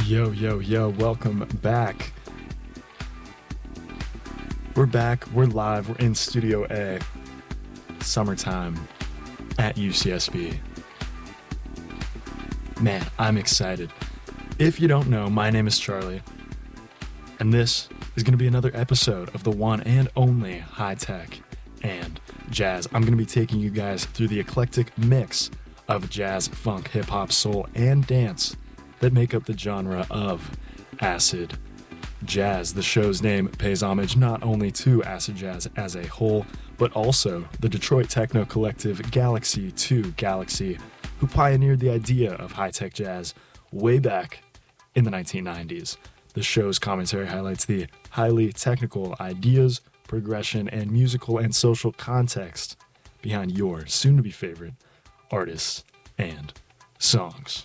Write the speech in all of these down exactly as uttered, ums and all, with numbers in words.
Yo, yo, yo, welcome back. We're back, we're live, we're in Studio A, summertime at U C S B. Man, I'm excited. If you don't know, my name is Charlie, and this is going to be another episode of the one and only High Tech and Jazz. I'm going to be taking you guys through the eclectic mix of jazz, funk, hip-hop, soul, and dance that make up the genre of acid jazz. The show's name pays homage not only to acid jazz as a whole, but also the Detroit techno collective Galaxy two Galaxy, who pioneered the idea of high-tech jazz way back in the nineteen nineties. The show's commentary highlights the highly technical ideas, progression, and musical and social context behind your soon-to-be favorite artists and songs.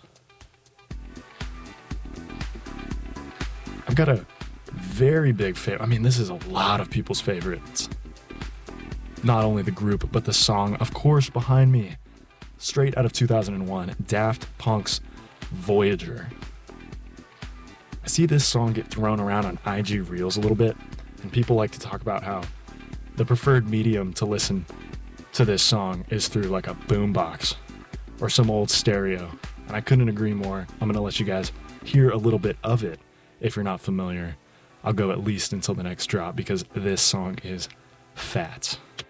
I've got a very big favorite. I mean, this is a lot of people's favorites. Not only the group, but the song, of course, behind me. Straight out of two thousand one, Daft Punk's Voyager. I see this song get thrown around on I G Reels a little bit, and people like to talk about how the preferred medium to listen to this song is through like a boombox or some old stereo. And I couldn't agree more. I'm going to let you guys hear a little bit of it. If you're not familiar, I'll go at least until the next drop because this song is fat.